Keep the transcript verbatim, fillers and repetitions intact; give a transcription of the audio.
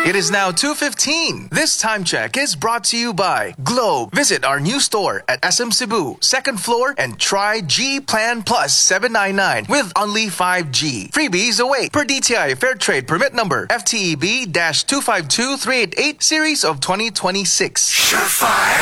It is now two fifteen. This time check is brought to you by Globe. Visit our new store at S M Cebu, second floor, and try G Plan Plus seven ninety-nine with only five G. Freebies await per D T I Fair Trade Permit Number F T E B two five two three eight eight Series of twenty twenty-six. Surefire